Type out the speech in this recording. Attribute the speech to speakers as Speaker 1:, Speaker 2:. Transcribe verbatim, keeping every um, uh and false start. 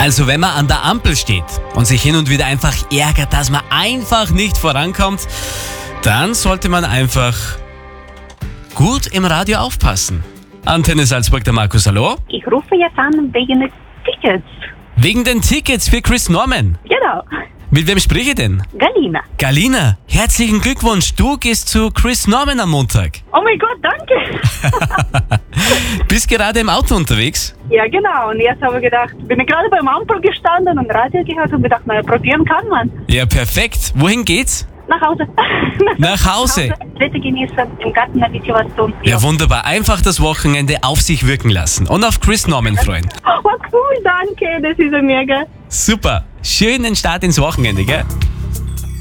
Speaker 1: Also wenn man an der Ampel steht und sich hin und wieder einfach ärgert, dass man einfach nicht vorankommt, dann sollte man einfach gut im Radio aufpassen. Antenne Salzburg, der Markus, hallo?
Speaker 2: Ich rufe jetzt an wegen des Tickets.
Speaker 1: Wegen den Tickets für Chris Norman.
Speaker 2: Genau.
Speaker 1: Mit wem spreche ich denn?
Speaker 2: Galina.
Speaker 1: Galina, herzlichen Glückwunsch. Du gehst zu Chris Norman am Montag.
Speaker 2: Oh mein Gott, danke.
Speaker 1: Bist gerade im Auto unterwegs?
Speaker 2: Ja, genau. Und jetzt habe ich gedacht, bin ich gerade beim Ampel gestanden und Radio gehört und gedacht, naja, probieren kann man.
Speaker 1: Ja, perfekt. Wohin geht's?
Speaker 2: Nach Hause.
Speaker 1: Nach Hause?
Speaker 2: Wetter genießen, im Garten ein bisschen was tun.
Speaker 1: Ja, wunderbar. Einfach das Wochenende auf sich wirken lassen und auf Chris Norman freuen.
Speaker 2: Oh, cool, danke. Das ist ja mega.
Speaker 1: Super. Schönen Start ins Wochenende, gell?